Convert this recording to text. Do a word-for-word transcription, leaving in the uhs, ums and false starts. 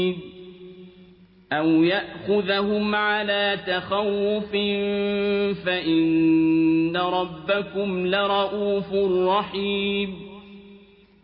أَوْ يَأْخُذَهُمْ عَلَىٰ تَخَوُّفٍ فَإِنَّ رَبَّكُمْ لَرَءُوفٌ رَّحِيمٌ